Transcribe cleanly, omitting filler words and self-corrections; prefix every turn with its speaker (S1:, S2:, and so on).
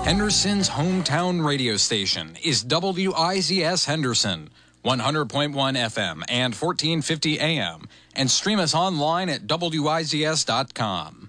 S1: Henderson's hometown radio station is WIZS Henderson, 100.1 FM and 1450 AM, and stream us online at WIZS.com.